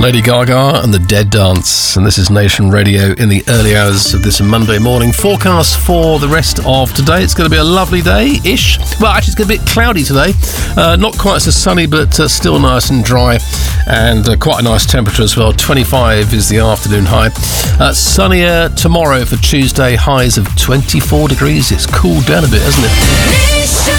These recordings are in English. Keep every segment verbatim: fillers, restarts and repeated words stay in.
Lady Gaga and the Dead Dance, and this is Nation Radio in the early hours of this Monday morning. Forecast for the rest of today, it's going to be a lovely day-ish. Well, actually, it's going to be a bit cloudy today. Uh, not quite so sunny, but uh, still nice and dry, and uh, quite a nice temperature as well. twenty-five is the afternoon high. Uh, sunnier tomorrow for Tuesday, highs of twenty-four degrees. It's cooled down a bit, hasn't it?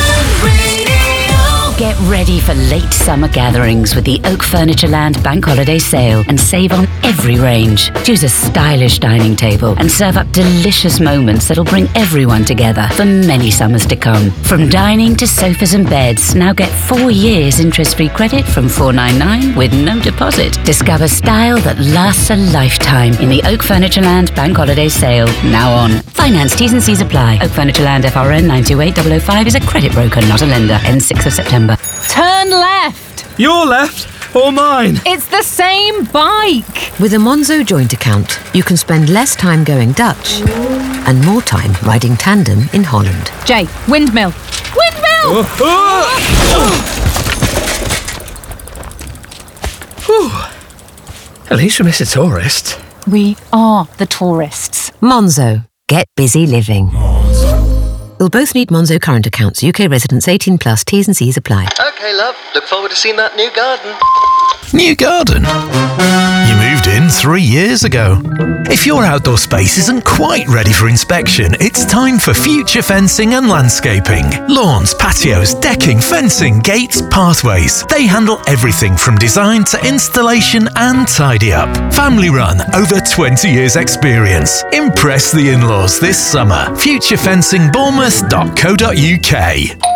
Get ready for late summer gatherings with the Oak Furnitureland Bank Holiday Sale and save on every range. Choose a stylish dining table and serve up delicious moments that'll bring everyone together for many summers to come. From dining to sofas and beds, now get four years interest-free credit from four ninety-nine with no deposit. Discover style that lasts a lifetime in the Oak Furnitureland Bank Holiday Sale, now on. Finance T's and C's apply. Oak Furnitureland F R N nine two eight zero zero five is a credit broker, not a lender. Ends sixth of September. Turn left. Your left or mine? It's the same bike. With a Monzo joint account, you can spend less time going Dutch and more time riding tandem in Holland. Jay, windmill. Windmill! Oh, oh. At least we miss a tourist. We are the tourists. Monzo. Get busy living. You'll both need Monzo current accounts. U K residents eighteen plus. T's and C's apply. OK, love. Look forward to seeing that new garden. New garden? You moved in three years ago. If your outdoor space isn't quite ready for inspection, it's time for Future Fencing and Landscaping. Lawns, patios, decking, fencing, gates, pathways. They handle everything from design to installation and tidy up. Family run, over twenty years experience. Impress the in-laws this summer. future fencing bournemouth dot co dot uk.